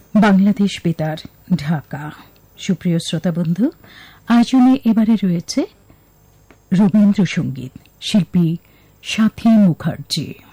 বাংলাদেশ বেতার, ঢাকা। সুপ্রিয় শ্রোতা বন্ধু, আয়োজনে এবারে রয়েছে রবীন্দ্রসঙ্গীত, শিল্পী সাথী মুখার্জি।